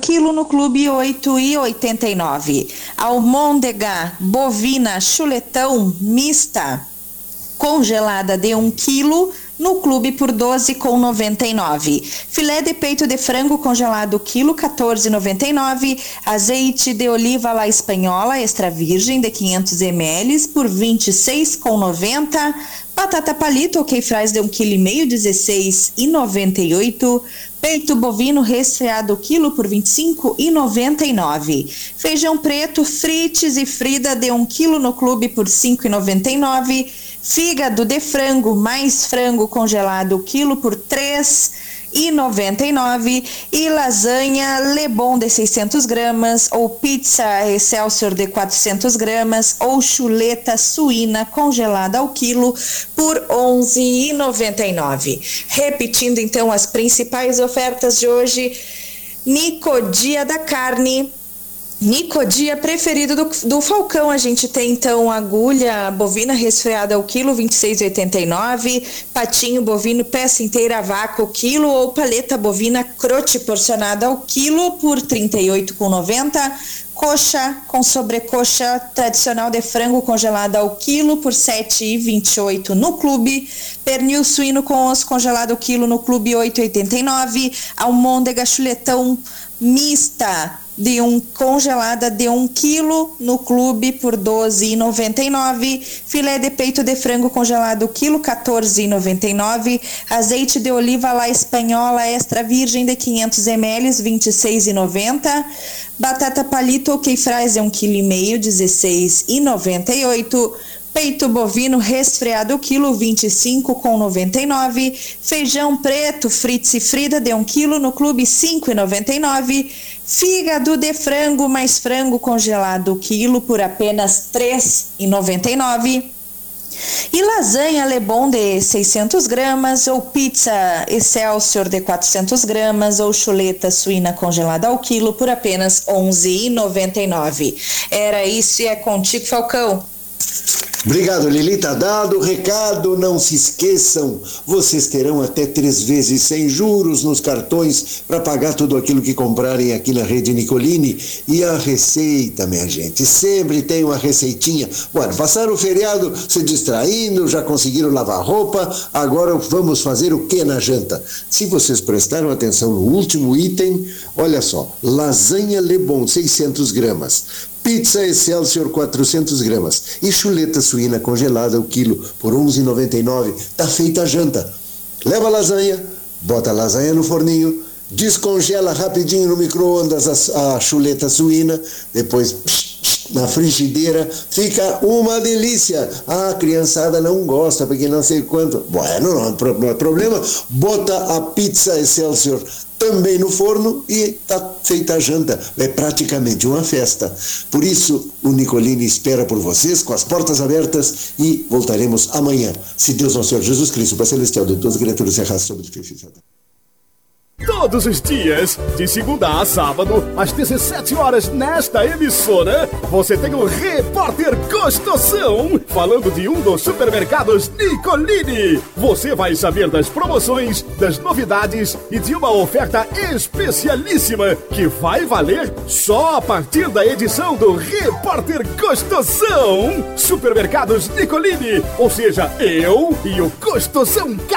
quilo no clube 8,89. Almôndega bovina chuletão mista congelada de 1 quilo no clube por 12,99. Filé de peito de frango congelado quilo 14,99. Azeite de oliva La Espanhola extra virgem de 500 ml por 26,90. Batata palito ok fries de 1,5 kg 16,98. Peito bovino resfriado quilo por 25,99. Feijão preto frites e frida de 1 quilo no clube por 5,99. Fígado de frango mais frango congelado quilo por 3,99. E lasanha Le Bon de 600 gramas ou pizza Excelsior de 400 gramas ou chuleta suína congelada ao quilo por 11,99. Repetindo então as principais ofertas de hoje: Nicodia da carne, Nicodia preferido do Falcão, a gente tem então agulha bovina resfriada ao quilo 26,89, patinho bovino peça inteira a vácuo quilo ou paleta bovina crote porcionada ao quilo por 38,90, coxa com sobrecoxa tradicional de frango congelada ao quilo por 7,28 no clube, pernil suíno com osso congelado ao quilo no clube 8,89, almôndega chuletão mista congelada de 1 quilo no clube por 12,99. Filé de peito de frango congelado quilo 14,99. Azeite de oliva La Espanhola extra virgem de 500 ml 26,90. Batata palito ok fries de 1,5 kg 16,98. Peito bovino resfriado quilo 25,99. Feijão preto frites e frida de 1 quilo no clube 5,99. Fígado de frango mais frango congelado quilo por apenas 3,99. E lasanha Le Bon de 600 gramas ou pizza Excelsior de 400 gramas ou chuleta suína congelada ao quilo por apenas 11,99. Era isso e é contigo, Falcão. Obrigado, Lili, tá dado o recado. Não se esqueçam, vocês terão até 3 vezes sem juros nos cartões para pagar tudo aquilo que comprarem aqui na Rede Nicolini. E a receita, minha gente, sempre tem uma receitinha. Bora, passaram o feriado se distraindo, já conseguiram lavar roupa, agora vamos fazer o que na janta? Se vocês prestaram atenção no último item, olha só, lasanha Le Bon 600 gramas, pizza Excelsior 400 gramas e chuleta suína congelada o quilo por 11,99. Tá feita a janta. Leva a lasanha, bota a lasanha no forninho, descongela rapidinho no micro-ondas a chuleta suína, depois na frigideira, fica uma delícia. A criançada não gosta porque não sei quanto. Bueno, não é problema. Bota a pizza Excelsior também no forno e está feita a janta. É praticamente uma festa. Por isso, o Nicolini espera por vocês com as portas abertas e voltaremos amanhã. Se Deus nosso Senhor Jesus Cristo, Pai Celestial, de todas as criaturas, se arrasta sobre os perfis. Todos os dias, de segunda a sábado, às 17 horas, nesta emissora, você tem o Repórter Gostoção, falando de um dos supermercados Nicolini. Você vai saber das promoções, das novidades e de uma oferta especialíssima que vai valer só a partir da edição do Repórter Gostoção. Supermercados Nicolini, ou seja, eu e o Gostoção K.